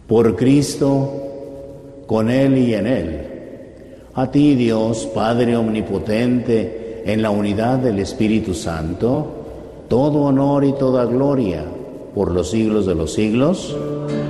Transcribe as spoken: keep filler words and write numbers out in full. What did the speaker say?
Por Cristo, con Él y en Él. A ti, Dios, Padre omnipotente, en la unidad del Espíritu Santo, todo honor y toda gloria por los siglos de los siglos.